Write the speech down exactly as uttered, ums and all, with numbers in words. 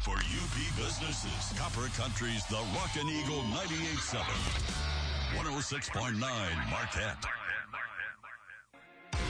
for U P businesses. Copper Country's The Rockin' Eagle ninety-eight point seven. one oh six point nine Marquette.